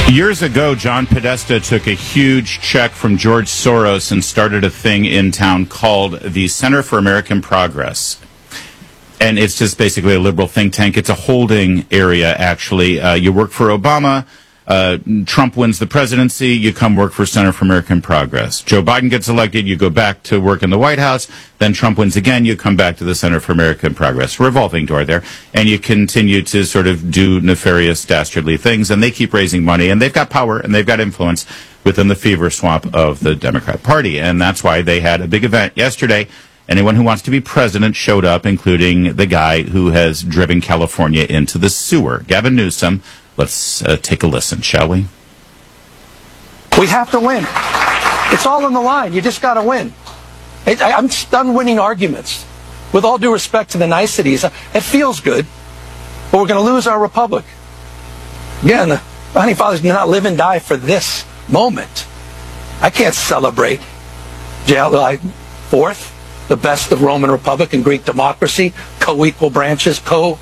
Years ago, John Podesta took a huge check from George Soros and started a thing in town called the Center for American Progress. And it's just basically a liberal think tank. It's a holding area, actually. You work for Obama. Trump wins the presidency. You come work for Center for American Progress. Joe Biden gets elected. You go back to work in the White House. Then Trump wins again. You come back to the Center for American Progress. Revolving door there. And you continue to sort of do nefarious, dastardly things. And they keep raising money. And they've got power and they've got influence within the fever swamp of the Democrat Party. And that's why they had a big event yesterday. Anyone who wants to be president showed up, including the guy who has driven California into the sewer, Gavin Newsom. Let's take a listen, shall we? We have to win. It's all on the line. You just got to win. I'm done winning arguments. With all due respect to the niceties, it feels good, but we're going to lose our republic. Again, the founding fathers did not live and die for this moment. I can't celebrate July 4th, the best of Roman Republic and Greek democracy, co-equal branches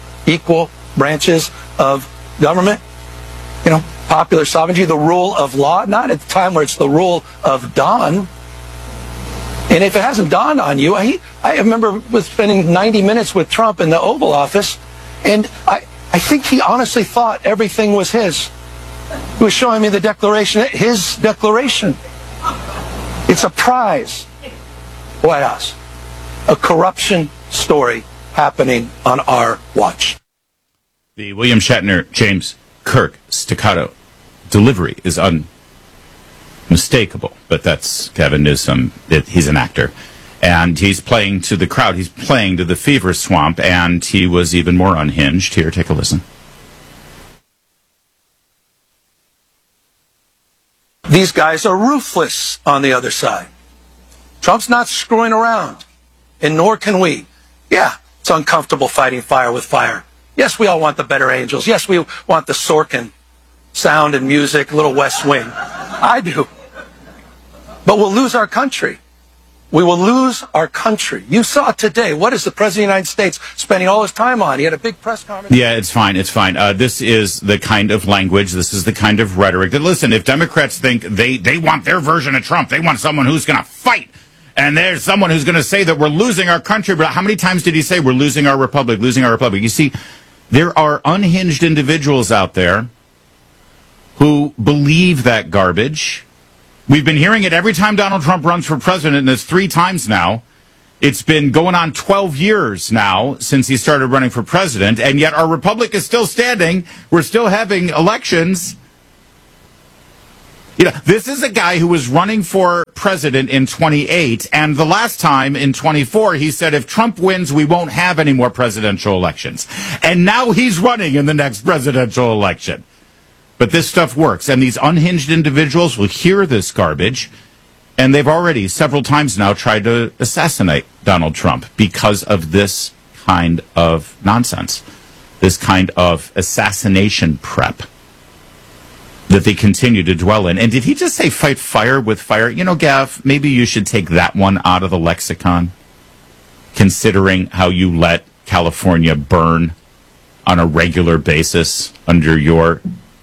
of government, popular sovereignty, the rule of law, not at the time where it's the rule of dawn. And if it hasn't dawned on you, I remember spending 90 minutes with Trump in the Oval Office, and I think he honestly thought everything was his. He was showing me the declaration, his declaration. It's a prize, White House. A corruption story happening on our watch. The William Shatner, James Kirk staccato delivery is unmistakable, but that's Gavin Newsom. He's an actor, and he's playing to the crowd. He's playing to the fever swamp, and he was even more unhinged. Here, take a listen. These guys are ruthless on the other side. Trump's not screwing around, and nor can we. Yeah, it's uncomfortable fighting fire with fire. Yes, we all want the better angels. Yes, we want the Sorkin sound and music, little West Wing. I do. But we'll lose our country. We will lose our country. You saw today, what is the President of the United States spending all his time on? He had a big press conference. Yeah, it's fine. It's fine. This is the kind of language, this is the kind of rhetoric that, listen, if Democrats think they want their version of Trump, they want someone who's going to fight. And there's someone who's going to say that we're losing our country. But how many times did he say we're losing our republic, losing our republic? You see, there are unhinged individuals out there who believe that garbage. We've been hearing it every time Donald Trump runs for president, and it's 3 times now. It's been going on 12 years now since he started running for president, and yet our republic is still standing. We're still having elections. This is a guy who was running for president in 28, and the last time in 24, he said, if Trump wins, we won't have any more presidential elections. And now he's running in the next presidential election. But this stuff works, and these unhinged individuals will hear this garbage, and they've already several times now tried to assassinate Donald Trump because of this kind of nonsense, this kind of assassination prep that they continue to dwell in. And did he just say fight fire with fire? Gav, maybe you should take that one out of the lexicon, considering how you let California burn on a regular basis under your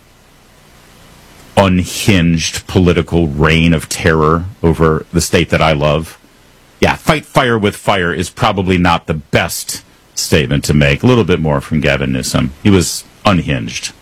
unhinged political reign of terror over the state that I love. Yeah, fight fire with fire is probably not the best statement to make. A little bit more from Gavin Newsom. He was unhinged.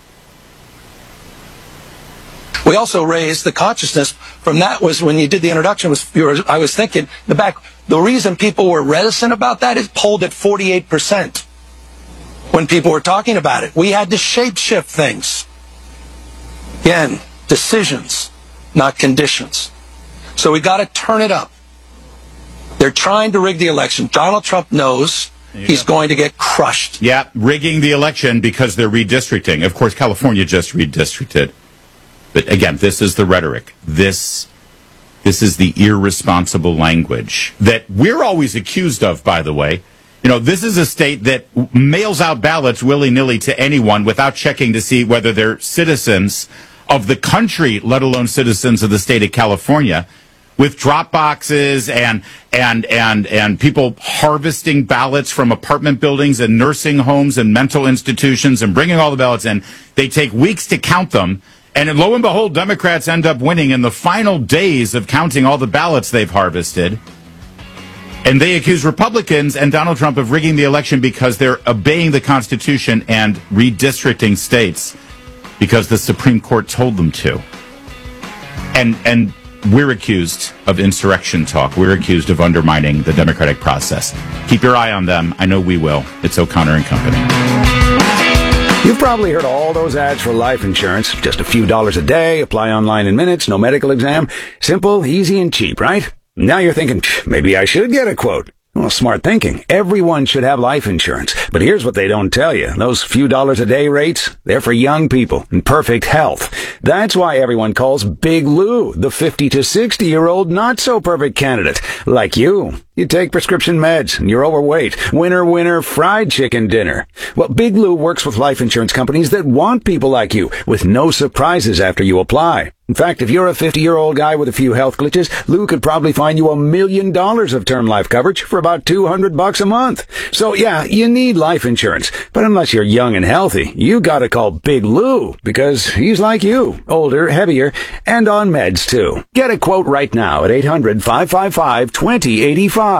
We also raised the consciousness from that was when you did the introduction I was thinking the reason people were reticent about that is polled at 48% when people were talking about it. We had to shape-shift things. Again, decisions, not conditions. So we got to turn it up. They're trying to rig the election. Donald Trump knows he's going to get crushed. Yeah, rigging the election because they're redistricting. Of course, California just redistricted. But again, this is the rhetoric. This is the irresponsible language that we're always accused of, by the way. This is a state that mails out ballots willy-nilly to anyone without checking to see whether they're citizens of the country, let alone citizens of the state of California, with drop boxes and people harvesting ballots from apartment buildings and nursing homes and mental institutions and bringing all the ballots in. They take weeks to count them. And lo and behold, Democrats end up winning in the final days of counting all the ballots they've harvested. And they accuse Republicans and Donald Trump of rigging the election because they're obeying the Constitution and redistricting states because the Supreme Court told them to. And we're accused of insurrection talk. We're accused of undermining the democratic process. Keep your eye on them. I know we will. It's O'Connor and Company. You've probably heard all those ads for life insurance. Just a few dollars a day, apply online in minutes, no medical exam. Simple, easy, and cheap, right? Now you're thinking, maybe I should get a quote. Well, smart thinking. Everyone should have life insurance. But here's what they don't tell you. Those few dollars a day rates, they're for young people in perfect health. That's why everyone calls Big Lou the 50 to 60-year-old not-so-perfect candidate. Like you. You take prescription meds and you're overweight. Winner, winner, fried chicken dinner. Well, Big Lou works with life insurance companies that want people like you with no surprises after you apply. In fact, if you're a 50-year-old guy with a few health glitches, Lou could probably find you $1 million of term life coverage for about $200 a month. So yeah, you need life insurance. But unless you're young and healthy, you gotta call Big Lou because he's like you, older, heavier, and on meds too. Get a quote right now at 800-555-2085.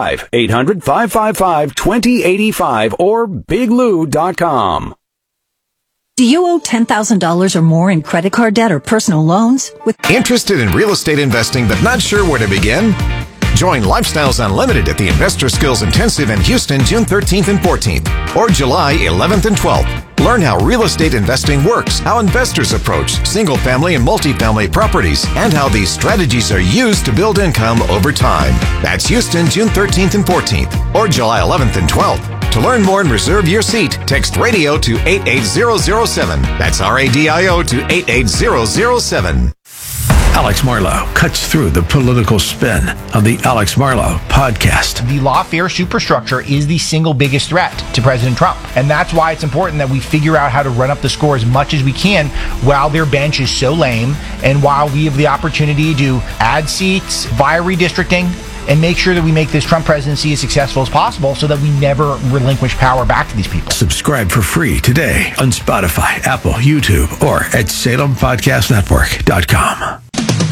800-555-2085 or biglou.com. Do you owe $10,000 or more in credit card debt or personal loans? Interested in real estate investing but not sure where to begin? Join Lifestyles Unlimited at the Investor Skills Intensive in Houston, June 13th and 14th, or July 11th and 12th. Learn how real estate investing works, how investors approach single-family and multifamily properties, and how these strategies are used to build income over time. That's Houston, June 13th and 14th, or July 11th and 12th. To learn more and reserve your seat, text radio to 88007. That's RADIO to 88007. Alex Marlow cuts through the political spin on the Alex Marlow podcast. The lawfare superstructure is the single biggest threat to President Trump. And that's why it's important that we figure out how to run up the score as much as we can while their bench is so lame and while we have the opportunity to add seats via redistricting and make sure that we make this Trump presidency as successful as possible so that we never relinquish power back to these people. Subscribe for free today on Spotify, Apple, YouTube, or at SalemPodcastNetwork.com.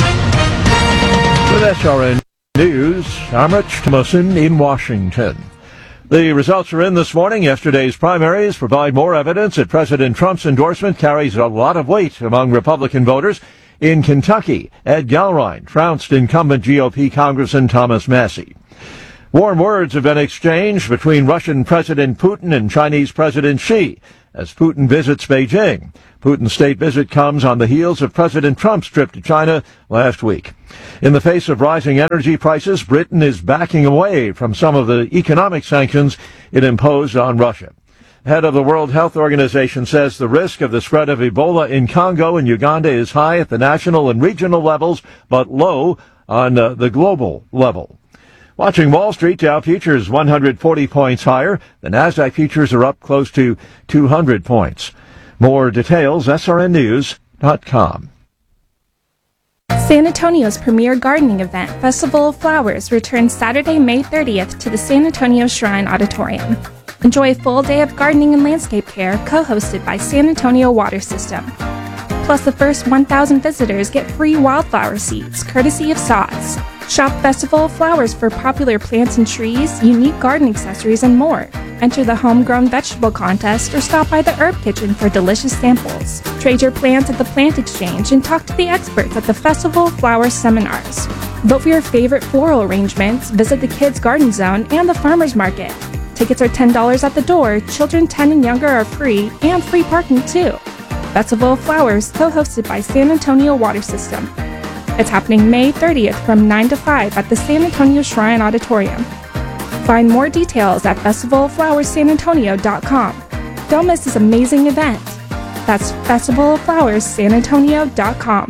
With SRN News, I'm Rich Tomosin in Washington. The results are in this morning. Yesterday's primaries provide more evidence that President Trump's endorsement carries a lot of weight among Republican voters. In Kentucky, Ed Gilrine trounced incumbent GOP Congressman Thomas Massie. Warm words have been exchanged between Russian President Putin and Chinese President Xi as Putin visits Beijing. Putin's state visit comes on the heels of President Trump's trip to China last week. In the face of rising energy prices, Britain is backing away from some of the economic sanctions it imposed on Russia. Head of the World Health Organization says the risk of the spread of Ebola in Congo and Uganda is high at the national and regional levels, but low on the global level. Watching Wall Street, Dow futures 140 points higher. The Nasdaq futures are up close to 200 points. More details, srnnews.com. San Antonio's premier gardening event, Festival of Flowers, returns Saturday, May 30th to the San Antonio Shrine Auditorium. Enjoy a full day of gardening and landscape care, co-hosted by San Antonio Water System. Plus, the first 1,000 visitors get free wildflower seeds, courtesy of Sods. Shop Festival of Flowers for popular plants and trees, unique garden accessories, and more. Enter the homegrown vegetable contest or stop by the herb kitchen for delicious samples. Trade your plants at the Plant Exchange and talk to the experts at the Festival of Flowers seminars. Vote for your favorite floral arrangements, visit the Kids Garden Zone and the Farmers Market. Tickets are $10 at the door, children 10 and younger are free, and free parking too. Festival of Flowers, co-hosted by San Antonio Water System. It's happening May 30th from 9 to 5 at the San Antonio Shrine Auditorium. Find more details at festivaloflowerssanantonio.com. Don't miss this amazing event. That's festivaloflowerssanantonio.com.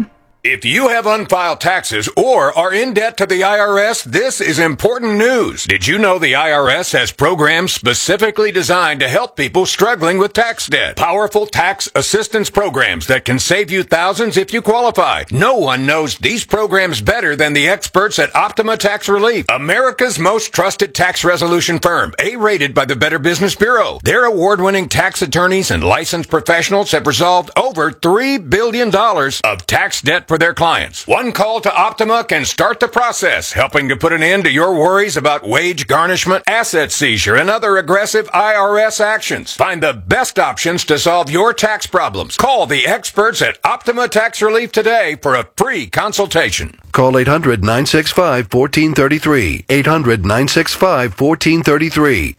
If you have unfiled taxes or are in debt to the IRS, this is important news. Did you know the IRS has programs specifically designed to help people struggling with tax debt? Powerful tax assistance programs that can save you thousands if you qualify. No one knows these programs better than the experts at Optima Tax Relief, America's most trusted tax resolution firm, A-rated by the Better Business Bureau. Their award-winning tax attorneys and licensed professionals have resolved over $3 billion of tax debt for their clients. One call to Optima can start the process, helping to put an end to your worries about wage garnishment, asset seizure, and other aggressive IRS actions. Find the best options to solve your tax problems. Call the experts at Optima Tax Relief today for a free consultation. Call 800-965-1433. 800-965-1433.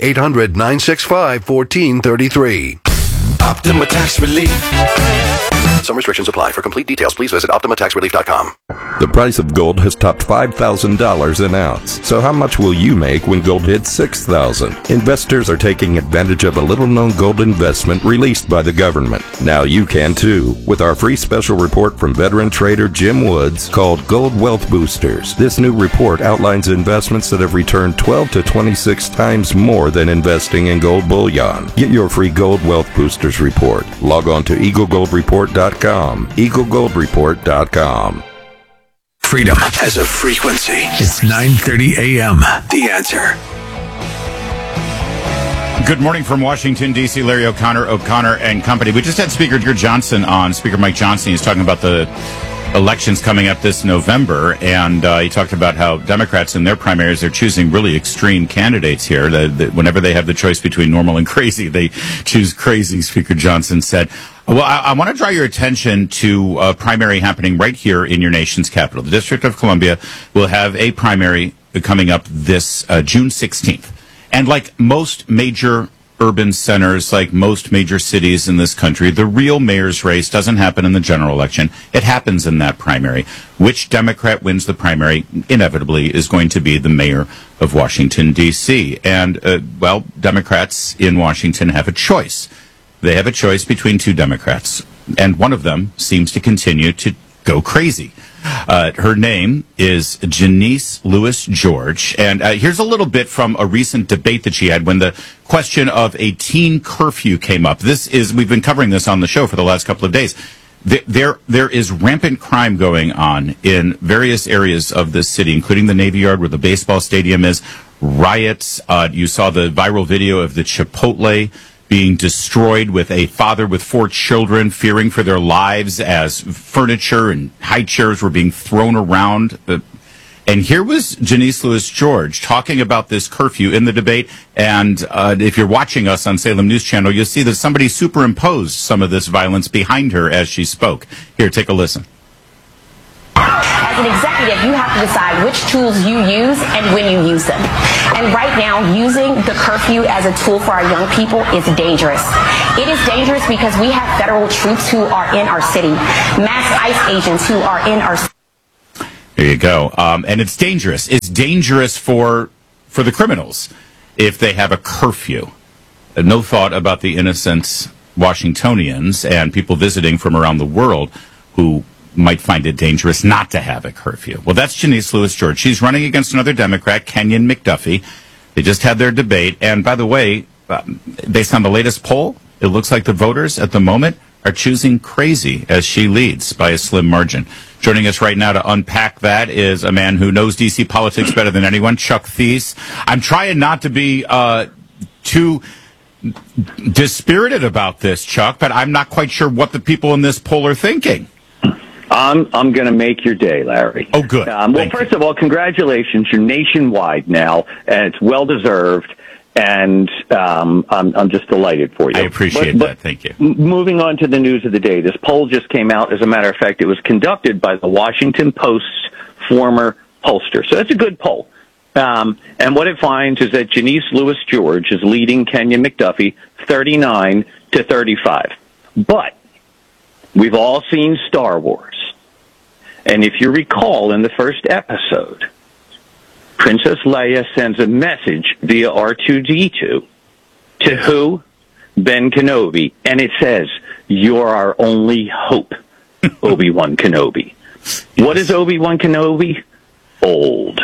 800-965-1433. Optima Tax Relief. Some restrictions apply. For complete details, please visit OptimaTaxRelief.com. The price of gold has topped $5,000 an ounce. So how much will you make when gold hits $6,000? Investors are taking advantage of a little-known gold investment released by the government. Now you can too, with our free special report from veteran trader Jim Woods called Gold Wealth Boosters. This new report outlines investments that have returned 12 to 26 times more than investing in gold bullion. Get your free Gold Wealth Boosters report. Log on to EagleGoldReport.com. EagleGoldReport.com. Freedom has a frequency. It's 9:30 a.m. The Answer. Good morning from Washington, D.C. Larry O'Connor and company. We just had Speaker Johnson on. Speaker Mike Johnson. He's talking about the elections coming up this November, and he talked about how Democrats in their primaries are choosing really extreme candidates here. Whenever they have the choice between normal and crazy, they choose crazy, Speaker Johnson said. Well, I want to draw your attention to a primary happening right here in your nation's capital. The District of Columbia will have a primary coming up this June 16th. And like most major urban centers, like most major cities in this country, the real mayor's race doesn't happen in the general election. It happens in that primary. Which Democrat wins the primary inevitably is going to be the mayor of Washington, D.C. And, Democrats in Washington have a choice. They have a choice between two Democrats, and one of them seems to continue to go crazy. Her name is Janice Lewis George, and here's a little bit from a recent debate that she had when the question of a teen curfew came up. We've been covering this on the show for the last couple of days. There is rampant crime going on in various areas of this city, including the Navy Yard where the baseball stadium is, riots. You saw the viral video of the Chipotle being destroyed with a father with 4 children fearing for their lives as furniture and high chairs were being thrown around. And here was Janice Lewis George talking about this curfew in the debate. And if you're watching us on Salem News Channel, you'll see that somebody superimposed some of this violence behind her as she spoke. Here, take a listen. As an executive, you have to decide which tools you use and when you use them. And right now, using the curfew as a tool for our young people is dangerous. It is dangerous because we have federal troops who are in our city, mass ICE agents who are in our city. There you go. And it's dangerous. It's dangerous for the criminals if they have a curfew. No thought about the innocent Washingtonians and people visiting from around the world who might find it dangerous not to have a curfew. Well, that's Janice Lewis George. She's running against another Democrat, Kenyon McDuffie. They just had their debate. And by the way, based on the latest poll, it looks like the voters at the moment are choosing crazy as she leads by a slim margin. Joining us right now to unpack that is a man who knows D.C. politics better than anyone, Chuck Thies. I'm trying not to be too dispirited about this, Chuck, but I'm not quite sure what the people in this poll are thinking. I'm going to make your day, Larry. Oh, good. First of all, congratulations. You're nationwide now, and it's well-deserved, and I'm just delighted for you. I appreciate that. Thank you. Moving on to the news of the day, this poll just came out. As a matter of fact, it was conducted by the Washington Post's former pollster, so that's a good poll. And what it finds is that Janice Lewis George is leading Kenyon McDuffie 39-35. But we've all seen Star Wars. And if you recall, in the first episode, Princess Leia sends a message via R2-D2 to who? Ben Kenobi. And it says, "You're our only hope, Obi-Wan Kenobi." What is Obi-Wan Kenobi? Old.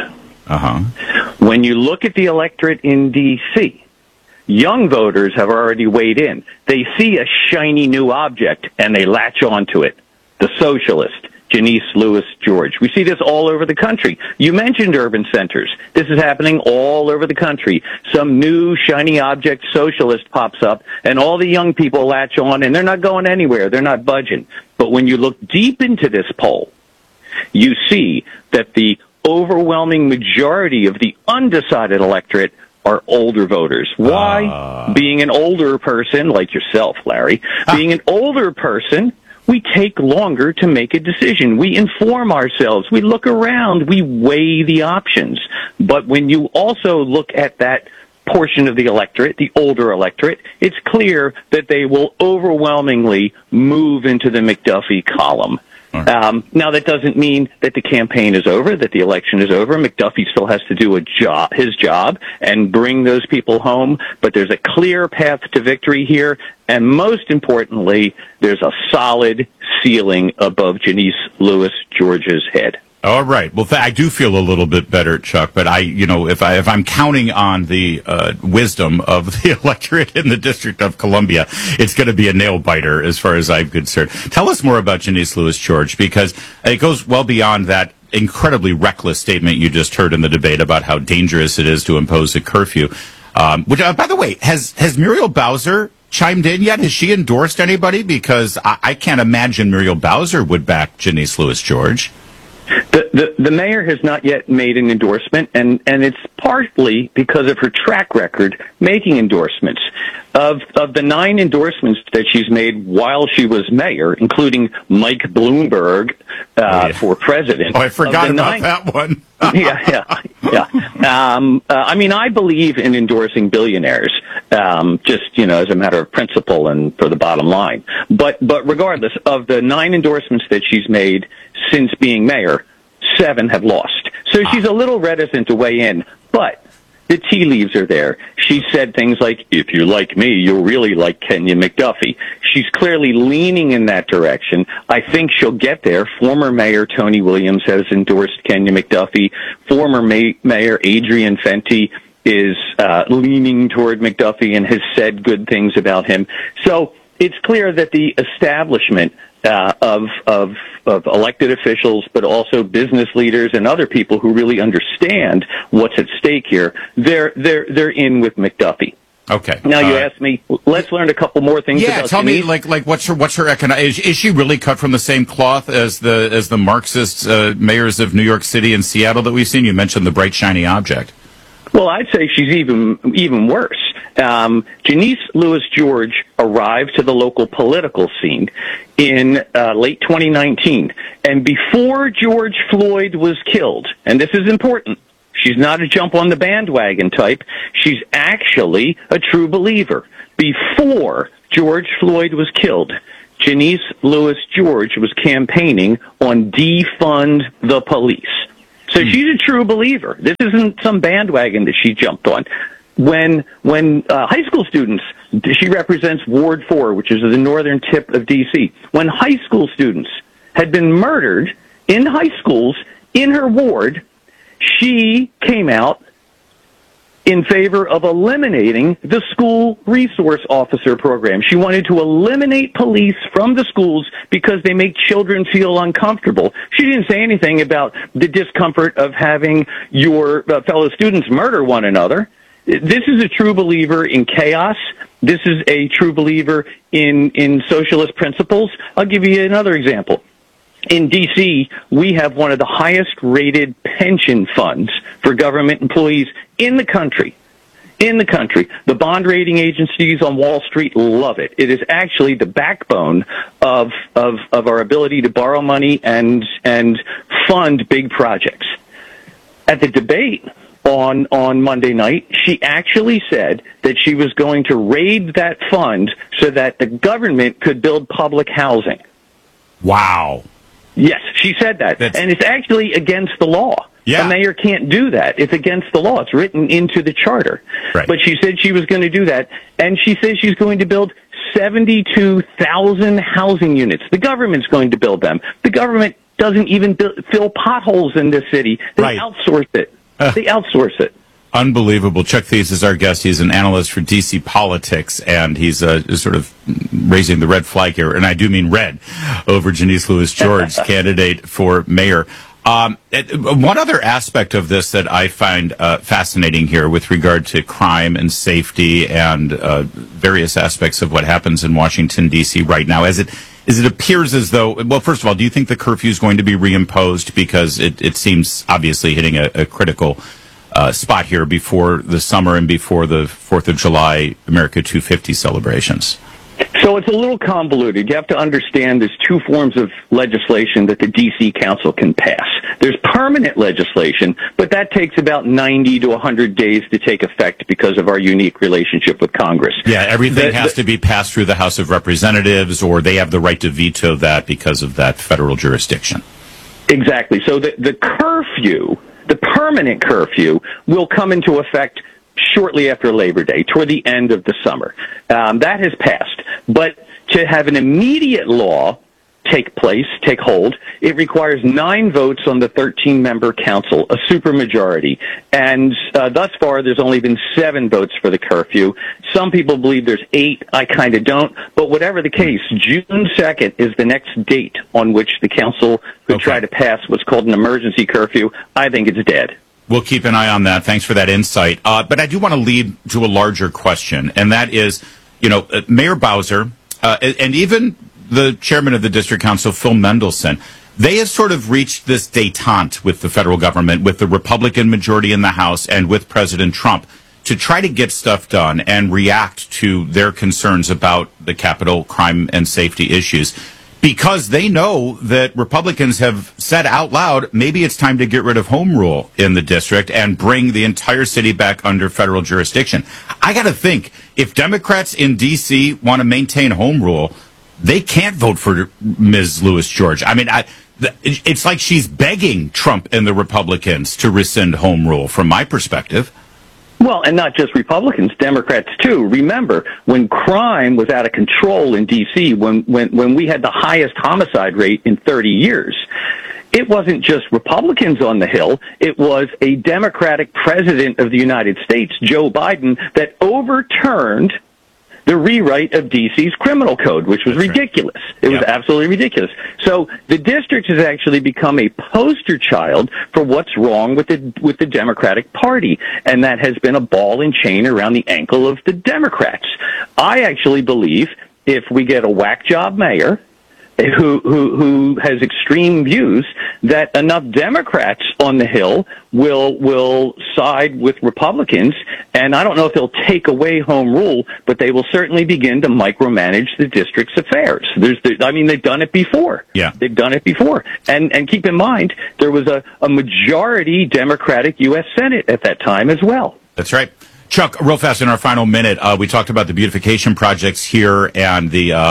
When you look at the electorate in D.C., young voters have already weighed in. They see a shiny new object, and they latch onto it. The socialist, Janice Lewis George. We see this all over the country. You mentioned urban centers. This is happening all over the country. Some new shiny object socialist pops up, and all the young people latch on, and they're not going anywhere. They're not budging. But when you look deep into this poll, you see that the overwhelming majority of the undecided electorate are older voters. Why? Being an older person, like yourself, Larry, being an older person, we take longer to make a decision. We inform ourselves. We look around. We weigh the options. But when you also look at that portion of the electorate, the older electorate, it's clear that they will overwhelmingly move into the McDuffie column. Now, that doesn't mean that the campaign is over, that the election is over. McDuffie still has to do his job, and bring those people home. But there's a clear path to victory here. And most importantly, there's a solid ceiling above Janice Lewis George's head. All right. Well, I do feel a little bit better, Chuck. But if I'm counting on the wisdom of the electorate in the District of Columbia, it's going to be a nail biter as far as I'm concerned. Tell us more about Janice Lewis George, because it goes well beyond that incredibly reckless statement you just heard in the debate about how dangerous it is to impose a curfew. Which, by the way, has Muriel Bowser chimed in yet? Has she endorsed anybody? Because I can't imagine Muriel Bowser would back Janice Lewis George. The mayor has not yet made an endorsement, and it's partly because of her track record making endorsements. Of the 9 endorsements that she's made while she was mayor, including Mike Bloomberg for president. Oh, I forgot about that one. Yeah. I mean, I believe in endorsing billionaires, just, as a matter of principle and for the bottom line. But regardless of the 9 endorsements that she's made since being mayor, 7 have lost. So she's a little reticent to weigh in, but the tea leaves are there. She said things like, if you like me, you'll really like Kenya McDuffie. She's clearly leaning in that direction. I think she'll get there. Former Mayor Tony Williams has endorsed Kenya McDuffie. Former Mayor Adrian Fenty is leaning toward McDuffie and has said good things about him. So it's clear that the establishment of elected officials, but also business leaders and other people who really understand what's at stake here, they're in with McDuffie. Okay. Now you asked me. Let's learn a couple more things. Yeah, about tell Denise. me, like what's her economic? Is she really cut from the same cloth as the Marxist mayors of New York City and Seattle that we've seen? You mentioned the bright shiny object. Well, I'd say she's even worse. Janice Lewis George arrived to the local political scene in late 2019, and before George Floyd was killed, and this is important, she's not a jump on the bandwagon type. She's actually a true believer. Before George Floyd was killed, Janice Lewis George was campaigning on defund the police. So she's a true believer. This isn't some bandwagon that she jumped on. When high school students, she represents Ward 4, which is the northern tip of D.C. When high school students had been murdered in high schools in her ward, she came out in favor of eliminating the school resource officer program. She wanted to eliminate police from the schools because they make children feel uncomfortable. She didn't say anything about the discomfort of having your fellow students murder one another. This is a true believer in chaos. This is a true believer in socialist principles. I'll give you another example. In D.C., we have one of the highest-rated pension funds for government employees in the country. The bond rating agencies on Wall Street love it. It is actually the backbone of our ability to borrow money and fund big projects. At the debate on Monday night, she actually said that she was going to raid that fund so that the government could build public housing. Wow. Yes, she said that. And it's actually against the law. Yeah. A mayor can't do that. It's against the law. It's written into the charter. Right. But she said she was going to do that. And she says she's going to build 72,000 housing units. The government's going to build them. The government doesn't even fill potholes in this city. They outsource it. They outsource it. Unbelievable. Chuck Thies is our guest. He's an analyst for D.C. politics, and he's sort of raising the red flag here, and I do mean red, over Janice Louis-George, candidate for mayor. One other aspect of this that I find fascinating here with regard to crime and safety and various aspects of what happens in Washington, D.C. right now, as it appears as though, well, first of all, do you think the curfew is going to be reimposed? Because it seems obviously hitting a critical spot here before the summer and before the 4th of July America 250 celebrations. So it's a little convoluted. You have to understand there's two forms of legislation that the D.C. Council can pass. There's permanent legislation, but that takes about 90 to 100 days to take effect because of our unique relationship with Congress. Yeah, everything has to be passed through the House of Representatives, or they have the right to veto that because of that federal jurisdiction. Exactly. So the curfew, the permanent curfew, will come into effect shortly after Labor Day, toward the end of the summer. That has passed. But to have an immediate law take hold, it requires 9 votes on the 13-member council, a supermajority. And thus far, there's only been 7 votes for the curfew. Some people believe there's 8. I kind of don't. But whatever the case, June 2nd is the next date on which the council could try to pass what's called an emergency curfew. I think it's dead. We'll keep an eye on that. Thanks for that insight. But I do want to lead to a larger question, and that is, Mayor Bowser and even the chairman of the district council, Phil Mendelson, they have sort of reached this détente with the federal government, with the Republican majority in the House, and with President Trump to try to get stuff done and react to their concerns about the Capitol crime and safety issues. Because they know that Republicans have said out loud, maybe it's time to get rid of home rule in the district and bring the entire city back under federal jurisdiction. I got to think, if Democrats in D.C. want to maintain home rule, they can't vote for Ms. Louis-George. I mean, it's like she's begging Trump and the Republicans to rescind home rule, from my perspective. Well, and not just Republicans, Democrats too. Remember, when crime was out of control in D.C., when we had the highest homicide rate in 30 years, it wasn't just Republicans on the Hill. It was a Democratic president of the United States, Joe Biden, that overturned the rewrite of D.C.'s criminal code, which was ridiculous. It was absolutely ridiculous. So the district has actually become a poster child for what's wrong with the Democratic Party, and that has been a ball and chain around the ankle of the Democrats. I actually believe if we get a whack job mayor who has extreme views, that enough Democrats on the Hill will side with Republicans, and I don't know if they'll take away home rule, but they will certainly begin to micromanage the district's affairs. They've done it before. Yeah. They've done it before. And keep in mind, there was a majority Democratic U.S. Senate at that time as well. That's right. Chuck, real fast in our final minute, we talked about the beautification projects here and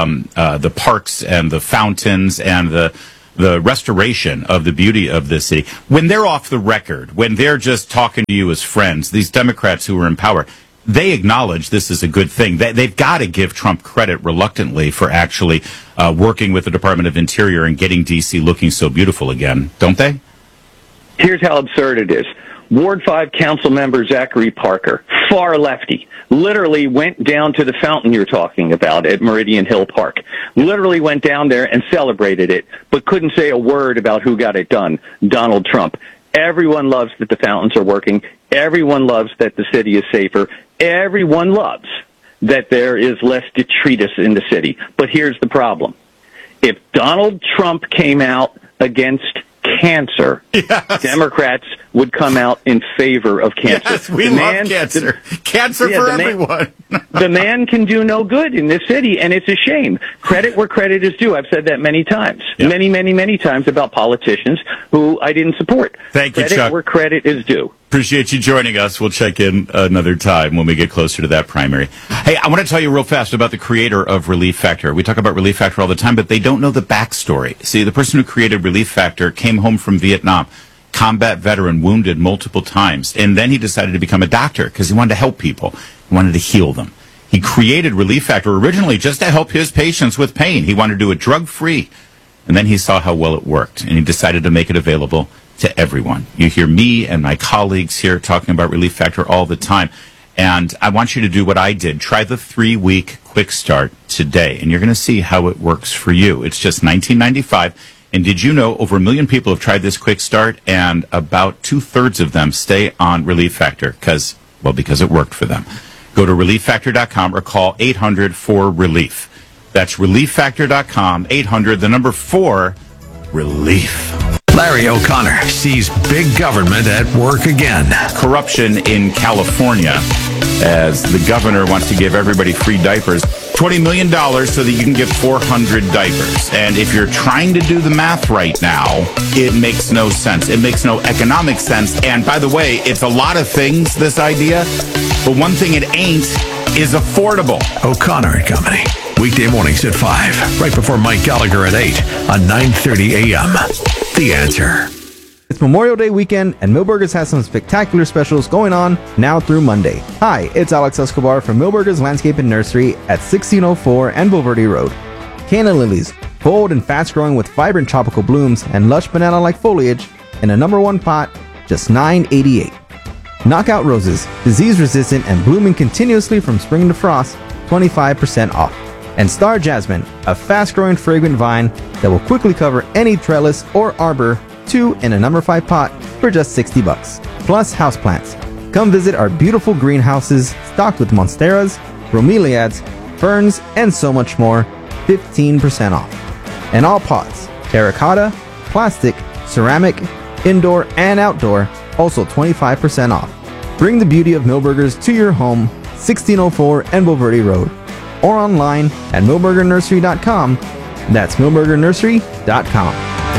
the parks and the fountains and the restoration of the beauty of this city. When they're off the record, when they're just talking to you as friends, these Democrats who are in power, they acknowledge this is a good thing. They've got to give Trump credit reluctantly for actually working with the Department of Interior and getting D.C. looking so beautiful again, don't they? Here's how absurd it is. Ward 5 council member Zachary Parker, far lefty, literally went down to the fountain you're talking about at Meridian Hill Park, literally went down there and celebrated it, but couldn't say a word about who got it done, Donald Trump. Everyone loves that the fountains are working. Everyone loves that the city is safer. Everyone loves that there is less detritus in the city. But here's the problem. If Donald Trump came out against cancer, Democrats would come out in favor of cancer. Yes, we love cancer. Cancer for everyone. The man can do no good in this city, and it's a shame. Credit where credit is due. I've said that many times. Many, many, many times about politicians who I didn't support. Thank you, Chuck. Credit where credit is due. Appreciate you joining us. We'll check in another time when we get closer to that primary. Hey, I want to tell you real fast about the creator of Relief Factor. We talk about Relief Factor all the time, but they don't know the backstory. See, the person who created Relief Factor came home from Vietnam, combat veteran, wounded multiple times, and then he decided to become a doctor because he wanted to help people. He wanted to heal them. He created Relief Factor originally just to help his patients with pain. He wanted to do it drug-free. And then he saw how well it worked, and he decided to make it available to everyone. You hear me and my colleagues here talking about Relief Factor all the time. And I want you to do what I did. Try the 3-week quick start today, and you're going to see how it works for you. It's just $19.95. And did you know over 1 million people have tried this quick start, and about 2/3 of them stay on Relief Factor because it worked for them. Go to ReliefFactor.com or call 800-4RELIEF. That's ReliefFactor.com, 800-4-RELIEF. Larry O'Connor sees big government at work again. Corruption in California, as the governor wants to give everybody free diapers. $20 million so that you can get 400 diapers. And if you're trying to do the math right now, it makes no sense. It makes no economic sense. And by the way, it's a lot of things, this idea, but one thing it ain't is affordable. O'Connor and Company. Weekday mornings at 5, right before Mike Gallagher at 8 on 9:30 a.m. The Answer. It's Memorial Day weekend, and Millburgers has some spectacular specials going on now through Monday. Hi, it's Alex Escobar from Millburgers Landscape and Nursery at 1604 Anvil Verde Road. Canna lilies, bold and fast-growing with vibrant tropical blooms and lush banana-like foliage in a #1 pot, just $9.88. Knockout roses, disease-resistant and blooming continuously from spring to frost, 25% off. And Star Jasmine, a fast-growing fragrant vine that will quickly cover any trellis or arbor, 2 in a #5 pot for just $60. Plus houseplants. Come visit our beautiful greenhouses stocked with monsteras, bromeliads, ferns, and so much more, 15% off. And all pots, terracotta, plastic, ceramic, indoor and outdoor, also 25% off. Bring the beauty of Millburgers to your home, 1604 Anvil Verde Road, or online at millburgernursery.com. That's millburgernursery.com.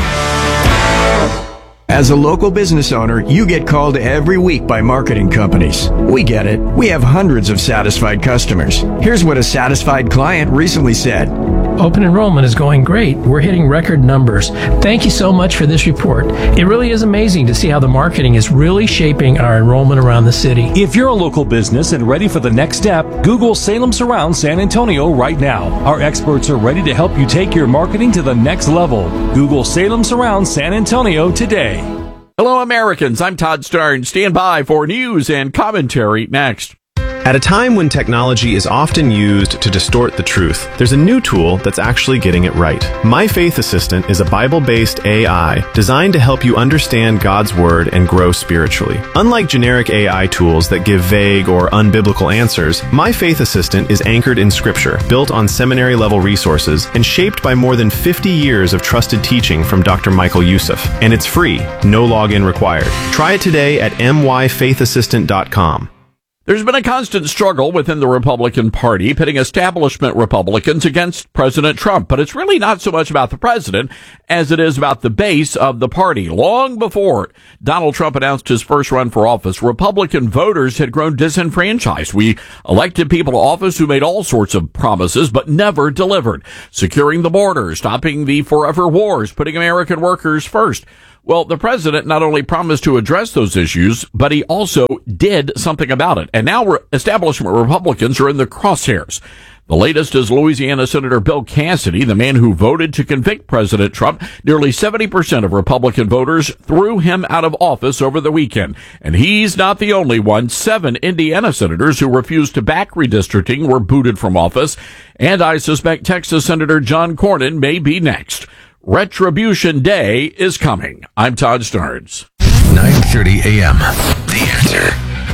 As a local business owner, you get called every week by marketing companies. We get it. We have hundreds of satisfied customers. Here's what a satisfied client recently said. Open enrollment is going great. We're hitting record numbers. Thank you so much for this report. It really is amazing to see how the marketing is really shaping our enrollment around the city. If you're a local business and ready for the next step, Google Salem Surround San Antonio right now. Our experts are ready to help you take your marketing to the next level. Google Salem Surround San Antonio today. Hello, Americans. I'm Todd Starnes. Stand by for news and commentary next. At a time when technology is often used to distort the truth, there's a new tool that's actually getting it right. My Faith Assistant is a Bible-based AI designed to help you understand God's Word and grow spiritually. Unlike generic AI tools that give vague or unbiblical answers, My Faith Assistant is anchored in Scripture, built on seminary-level resources, and shaped by more than 50 years of trusted teaching from Dr. Michael Youssef. And it's free, no login required. Try it today at myfaithassistant.com. There's been a constant struggle within the Republican Party, pitting establishment Republicans against President Trump. But it's really not so much about the president as it is about the base of the party. Long before Donald Trump announced his first run for office, Republican voters had grown disenfranchised. We elected people to office who made all sorts of promises but never delivered. Securing the border, stopping the forever wars, putting American workers first. Well, the president not only promised to address those issues, but he also did something about it. And now establishment Republicans are in the crosshairs. The latest is Louisiana Senator Bill Cassidy, the man who voted to convict President Trump. Nearly 70% of Republican voters threw him out of office over the weekend. And he's not the only one. 7 Indiana senators who refused to back redistricting were booted from office. And I suspect Texas Senator John Cornyn may be next. Retribution Day is coming. I'm Todd Starnes. 9:30 a.m. The Answer.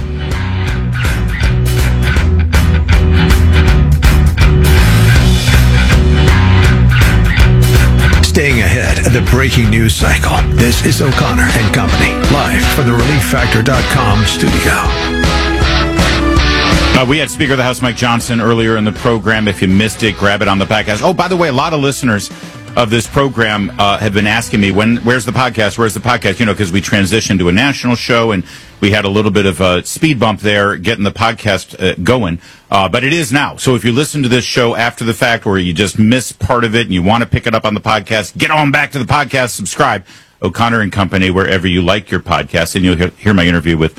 Staying ahead of the breaking news cycle. This is O'Connor and Company, live from the ReliefFactor.com studio. We had Speaker of the House Mike Johnson earlier in the program. If you missed it, grab it on the podcast. Oh, by the way, a lot of listeners of this program have been asking me, where's the podcast? Where's the podcast? You know, because we transitioned to a national show and we had a little bit of a speed bump there getting the podcast going. But it is now. So if you listen to this show after the fact or you just miss part of it and you want to pick it up on the podcast, get on back to the podcast, subscribe. O'Connor and Company, wherever you like your podcast. And you'll hear my interview with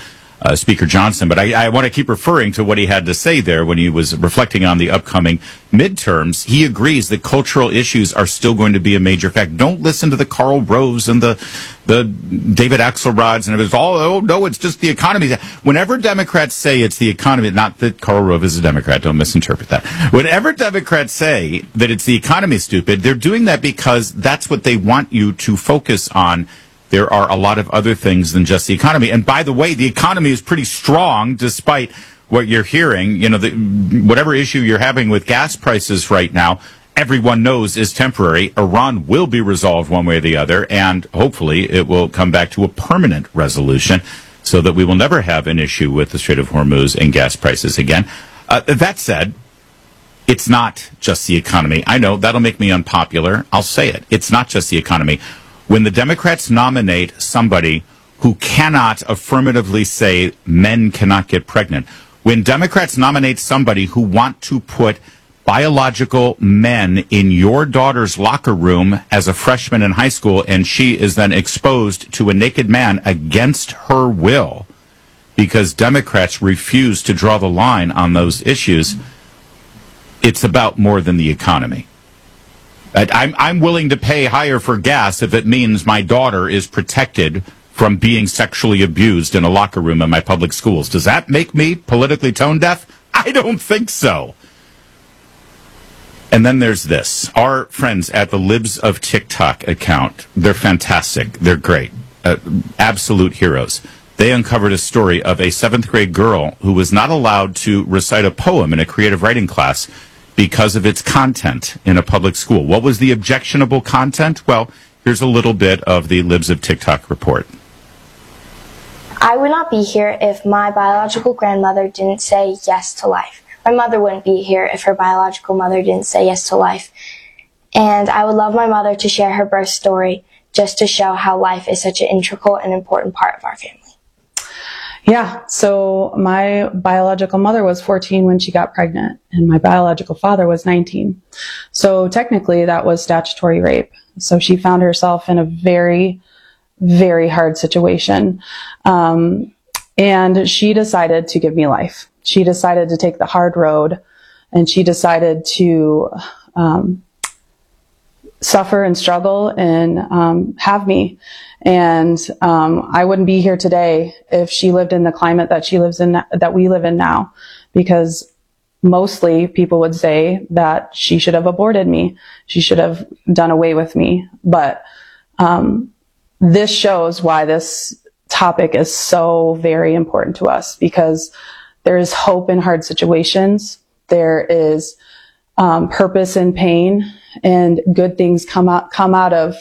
Speaker Johnson. But I want to keep referring to what he had to say there when he was reflecting on the upcoming midterms. He agrees that cultural issues are still going to be a major fact. Don't listen to the Karl Roves and the David Axelrods and it's all, oh, no, it's just the economy. Whenever Democrats say it's the economy, not that Karl Rove is a Democrat, don't misinterpret that. Whenever Democrats say that it's the economy, stupid, they're doing that because that's what they want you to focus on. There are a lot of other things than just the economy. And by the way, the economy is pretty strong despite what you're hearing. You know, whatever issue you're having with gas prices right now, everyone knows is temporary. Iran will be resolved one way or the other, and hopefully it will come back to a permanent resolution so that we will never have an issue with the Strait of Hormuz and gas prices again. That said, it's not just the economy. I know that'll make me unpopular. I'll say it. It's not just the economy. When the Democrats nominate somebody who cannot affirmatively say men cannot get pregnant, when Democrats nominate somebody who want to put biological men in your daughter's locker room as a freshman in high school and she is then exposed to a naked man against her will because Democrats refuse to draw the line on those issues, it's about more than the economy. I'm willing to pay higher for gas if it means my daughter is protected from being sexually abused in a locker room in my public schools. Does that make me politically tone deaf? I don't think so. And then there's this. Our friends at the Libs of TikTok account, they're fantastic. They're great. Absolute heroes. They uncovered a story of a 7th grade girl who was not allowed to recite a poem in a creative writing class because of its content in a public school. What was the objectionable content? Well, here's a little bit of the Libs of TikTok report. I would not be here if my biological grandmother didn't say yes to life. My mother wouldn't be here if her biological mother didn't say yes to life. And I would love my mother to share her birth story just to show how life is such an integral and important part of our family. Yeah, so my biological mother was 14 when she got pregnant, and my biological father was 19. So technically that was statutory rape. So she found herself in a very, very hard situation. And she decided to give me life. She decided to take the hard road, and she decided to suffer and struggle and have me. And I wouldn't be here today if she lived in the climate that she lives in, that we live in now, because mostly people would say that she should have aborted me. She should have done away with me. But this shows why this topic is so very important to us, because there is hope in hard situations. There is purpose in pain, and good things come out of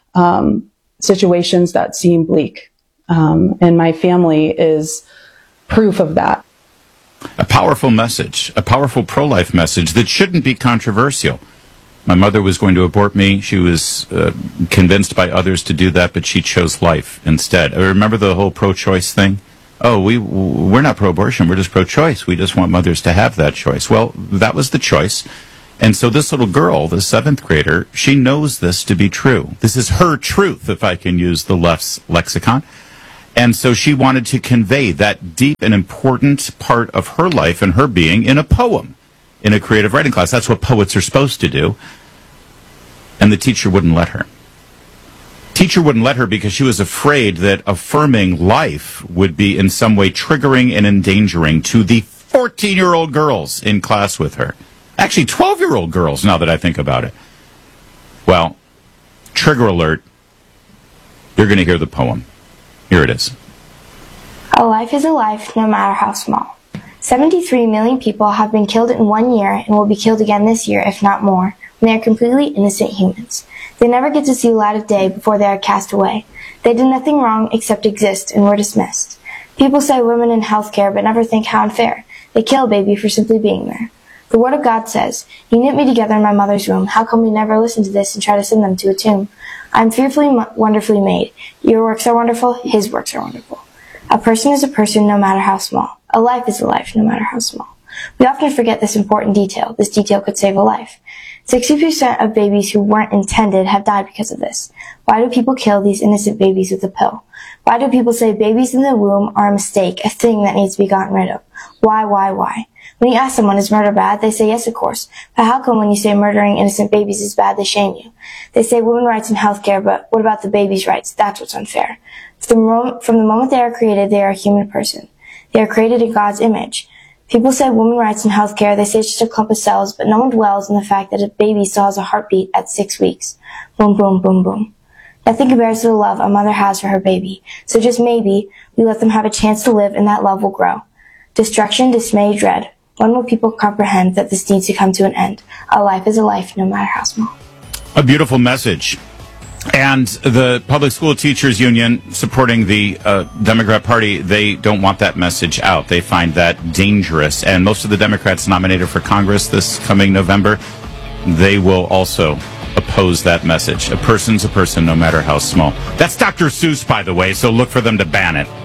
situations that seem bleak. And my family is proof of that. A powerful message, a powerful pro-life message that shouldn't be controversial. My mother was going to abort me. She was convinced by others to do that, but she chose life instead. I remember the whole pro-choice thing. Oh, we're not pro-abortion. We're just pro-choice. We just want mothers to have that choice. Well, that was the choice. And so this little girl, the 7th grader, she knows this to be true. This is her truth, if I can use the left's lexicon. And so she wanted to convey that deep and important part of her life and her being in a poem, in a creative writing class. That's what poets are supposed to do. And the teacher wouldn't let her. Teacher wouldn't let her because she was afraid that affirming life would be in some way triggering and endangering to the 14-year-old girls in class with her. Actually, 12-year-old girls, now that I think about it. Well, trigger alert. You're going to hear the poem. Here it is. A life is a life, no matter how small. 73 million people have been killed in 1 year and will be killed again this year, if not more, when they are completely innocent humans. They never get to see the light of day before they are cast away. They did nothing wrong except exist and were dismissed. People say women in healthcare but never think how unfair. They kill a baby for simply being there. The Word of God says, "You knit me together in my mother's womb. How come we never listen to this and try to send them to a tomb? I am fearfully, wonderfully made. Your works are wonderful. His works are wonderful." A person is a person no matter how small. A life is a life no matter how small. We often forget this important detail. This detail could save a life. 60% of babies who weren't intended have died because of this. Why do people kill these innocent babies with a pill? Why do people say babies in the womb are a mistake, a thing that needs to be gotten rid of? Why? When you ask someone, is murder bad? They say yes, of course. But how come when you say murdering innocent babies is bad, they shame you? They say women's rights and healthcare, but what about the baby's rights? That's what's unfair. From the moment they are created, they are a human person. They are created in God's image. People say women's rights and healthcare, they say it's just a clump of cells, but no one dwells on the fact that a baby still has a heartbeat at 6 weeks. Boom, boom, boom, boom. Nothing compares to the love a mother has for her baby. So just maybe, we let them have a chance to live and that love will grow. Destruction, dismay, dread. When will people comprehend that this needs to come to an end? A life is a life, no matter how small. A beautiful message. And the Public School Teachers Union, supporting the Democrat Party, they don't want that message out. They find that dangerous. And most of the Democrats nominated for Congress this coming November, they will also oppose that message. A person's a person, no matter how small. That's Dr. Seuss, by the way, so look for them to ban it.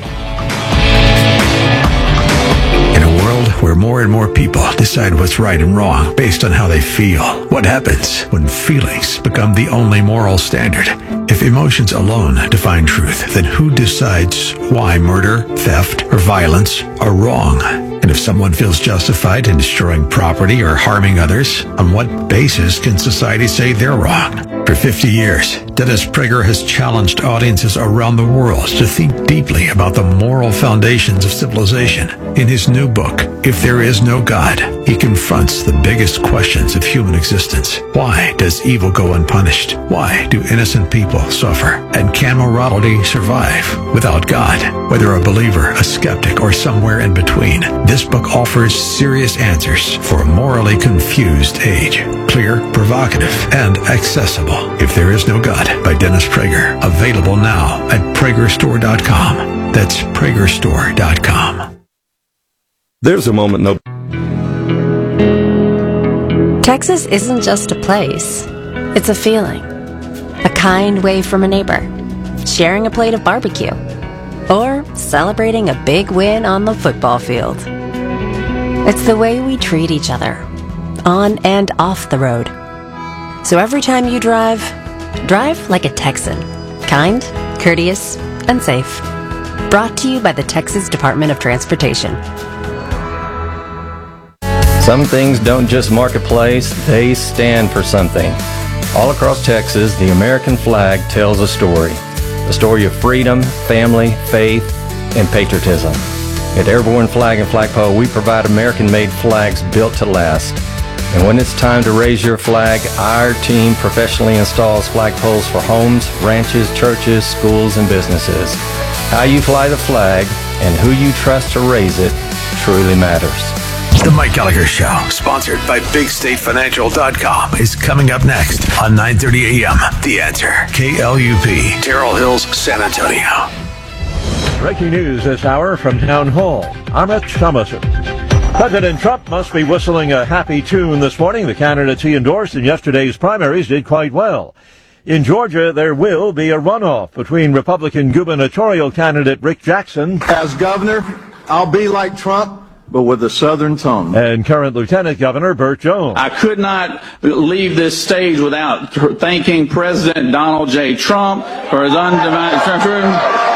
In a world where more and more people decide what's right and wrong based on how they feel, what happens when feelings become the only moral standard? If emotions alone define truth, then who decides why murder, theft, or violence are wrong? And if someone feels justified in destroying property or harming others, on what basis can society say they're wrong? For 50 years, Dennis Prager has challenged audiences around the world to think deeply about the moral foundations of civilization. In his new book, If There Is No God, he confronts the biggest questions of human existence. Why does evil go unpunished? Why do innocent people suffer? And can morality survive without God? Whether a believer, a skeptic, or somewhere in between, this book offers serious answers for a morally confused age. Clear, provocative, and accessible. If There Is No God by Dennis Prager. Available now at PragerStore.com. That's PragerStore.com. There's a moment no... Texas isn't just a place. It's a feeling. A kind wave from a neighbor. Sharing a plate of barbecue. Or celebrating a big win on the football field. It's the way we treat each other. On and off the road. So every time you drive like a Texan. Kind, courteous, and safe. Brought to you by the Texas Department of Transportation. Some things don't just mark a place, they stand for something. All across Texas, the American flag tells a story. A story of freedom, family, faith, and patriotism. At Airborne Flag and Flagpole, we provide American-made flags built to last. And when it's time to raise your flag, our team professionally installs flagpoles for homes, ranches, churches, schools, and businesses. How you fly the flag and who you trust to raise it truly matters. The Mike Gallagher Show, sponsored by BigStateFinancial.com, is coming up next on 9:30 a.m. The Answer, KLUP, Terrell Hills, San Antonio. Breaking news this hour from Town Hall. I'm Rich Thomason. President Trump must be whistling a happy tune this morning. The candidates he endorsed in yesterday's primaries did quite well. In Georgia, there will be a runoff between Republican gubernatorial candidate Rick Jackson. As governor, I'll be like Trump, but with a Southern tone. And current Lieutenant Governor Burt Jones. I could not leave this stage without thanking President Donald J. Trump for his undivided